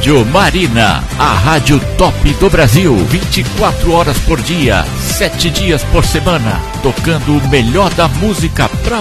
Rádio Marina, a rádio top do Brasil, 24 horas por dia, 7 dias por semana, tocando o melhor da música pra